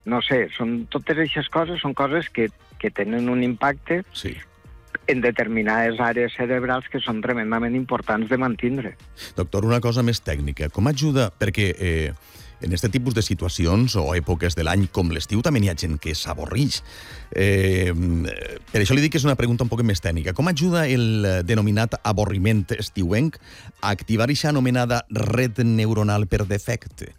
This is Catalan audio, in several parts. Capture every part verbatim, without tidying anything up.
No sé, són totes aquestes coses, són coses que, que tenen un impacte sí. en determinades àrees cerebrals que són tremendament importants de mantindre. Doctor, una cosa més tècnica. Com ajuda? Perquè eh, en aquest tipus de situacions o èpoques de l'any com l'estiu també hi ha gent que s'avorrix. Eh, per això li dic que és una pregunta un poc més tècnica. Com ajuda el denominat avorriment estiuenc a activar aquesta anomenada red neuronal per defecte?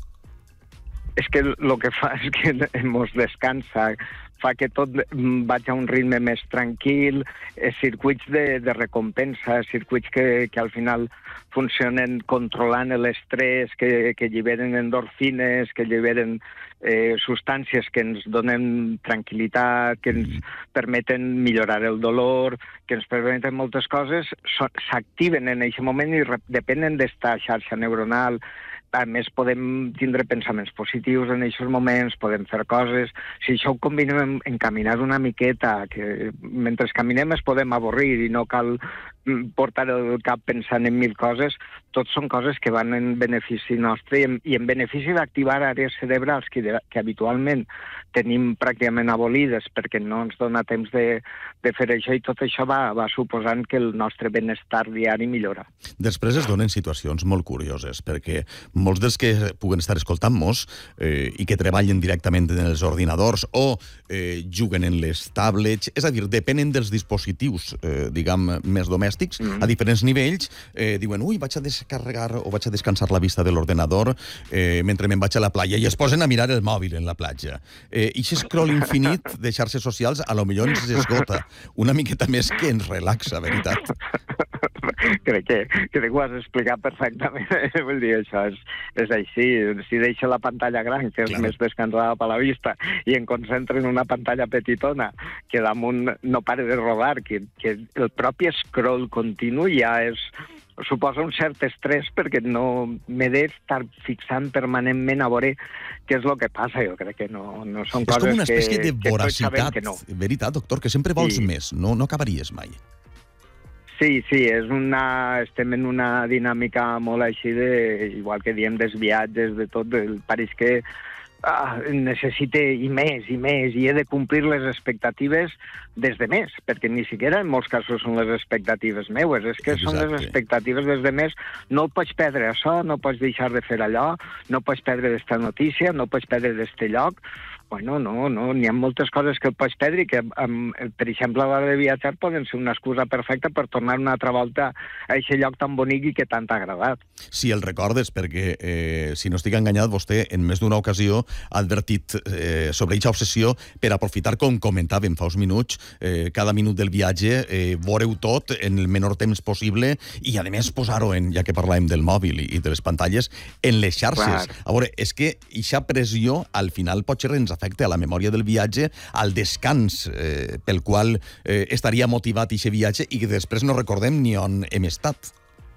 És que el que fa és que ens descansa, fa que tot vagi a un ritme més tranquil, circuits de, de recompensa, circuits que, que al final funcionen controlant l'estrès, que, que alliberen endorfines, que alliberen eh, substàncies que ens donen tranquil·litat, que ens permeten millorar el dolor, que ens permeten moltes coses, s'activen en aquest moment i depenen d'esta xarxa neuronal. A més, podem tindre pensaments positius en aquests moments, podem fer coses. Si això ho combinem amb encaminar una miqueta, que mentre caminem es podem avorrir i no cal portar el cap pensant en mil coses, tots són coses que van en benefici nostre i en, i en benefici d'activar àrees cerebrals que, de, que habitualment tenim pràcticament abolides perquè no ens dona temps de, de fer això, i tot això va, va suposant que el nostre benestar diari millora. Després es donen situacions molt curioses, perquè molts dels que puguen estar escoltant-nos eh, i que treballen directament en els ordinadors o eh, juguen en les tablets, és a dir, depenen dels dispositius, eh, diguem, més domèstics, mm. a diferents nivells, eh, diuen, ui, vaig a descarregar o vaig a descansar la vista de l'ordenador eh, mentre me'n vaig a la platja, i es posen a mirar el mòbil en la platja. Eh, I aquest scroll infinit de xarxes socials a lo millor ens esgota una miqueta més que ens relaxa, veritat. Crec que, crec que ho has explicat perfectament. Vull dir, això és, és així. Si deixa la pantalla gran, que és Clar. més descansada per la vista, i em concentro en una pantalla petitona que damunt no pare de rodar, que, que el propi scroll continu ja és suposa un cert estrès perquè no m'he d'estar fixant permanentment a veure què és el que passa. Jo crec que no, no són és coses que... És com una espècie que, de voracitat, que no. Veritat, doctor, que sempre vols sí. més, no, no acabaries mai. Sí, sí, és una... estem en una dinàmica molt així de... igual que diem dels viatges, de tot, el pareix que ah, necessite i més, i més, i he de complir les expectatives des de més, perquè ni siquiera en molts casos són les expectatives meues, és que Exacte. són les expectatives des de més. No pots perdre això, no pots deixar de fer allò, no pots perdre d'esta notícia, no pots perdre d'este lloc. Bueno, no, no, n'hi ha moltes coses que pots perdre i que, um, per exemple, a l'hora de viatjar poden ser una excusa perfecta per tornar una altra volta a aquest lloc tan bonic i que tant t'ha agradat. Si el recordes, perquè, eh, si no estic enganyat, vostè en més d'una ocasió ha advertit eh, sobre aquesta obsessió per aprofitar, com comentàvem fa uns minuts, eh, cada minut del viatge, eh, veure-ho tot en el menor temps possible i, a més, posar-ho, en, ja que parlàvem del mòbil i, i de les pantalles, en les xarxes. Clar. A veure, és que aquesta pressió, al final, potser ens afecta a la memòria del viatge, al descans eh, pel qual eh, estaria motivat aquest viatge i que després no recordem ni on hem estat.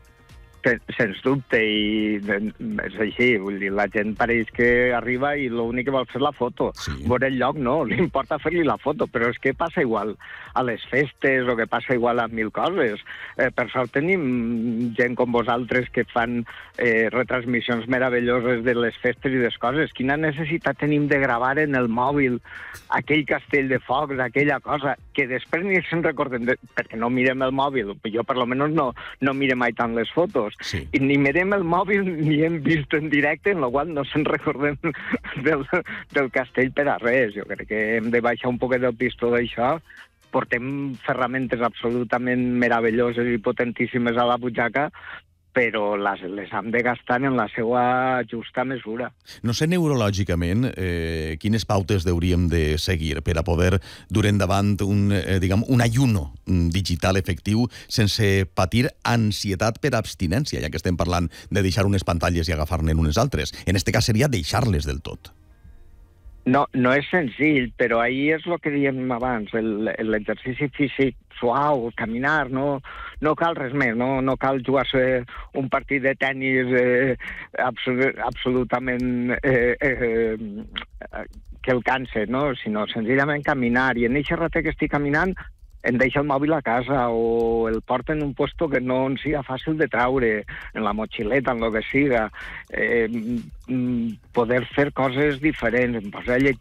Sens dubte, i és així, vull dir, la gent pareix que arriba i l'únic que vol fer la foto. Sí. Veure el lloc no, li importa fer-li la foto, però és que passa igual a les festes o que passa igual a mil coses. Eh, per sort tenim gent com vosaltres que fan eh, retransmissions meravelloses de les festes i des coses. Quina necessitat tenim de gravar en el mòbil aquell castell de focs, aquella cosa, que després ni se'n recorden, de... perquè no mirem el mòbil. Jo, per almenys, no, no mire mai tant les fotos. Sí. I ni mirem el mòbil ni hem vist en directe, en la qual no se'n recordem del, del castell per a res. Jo crec que hem de baixar un poquet del pistó d'això. Portem ferramentes absolutament meravelloses i potentíssimes a la butxaca, però les, les hem de gastar en la seva justa mesura. No sé neurològicament eh, quines pautes hauríem de seguir per a poder dur endavant un, eh, diguem, un ayuno digital efectiu sense patir ansietat per abstinència, ja que estem parlant de deixar unes pantalles i agafar-ne unes altres. En este cas seria deixar-les del tot. No, no és senzill, però ahir és el que dèiem abans, l'exercici físic suau, caminar, no, no cal res més, no, no cal jugar-se un partit de tennis eh, absolut, absolutament eh, eh, que el canse, no? Sinó senzillament caminar, i en aquest ratet que estic caminant em deixa el mòbil a casa o el porta en un puesto que no en siga fàcil de traure, en la motxileta, en el que siga. Eh, poder fer coses diferents, posar a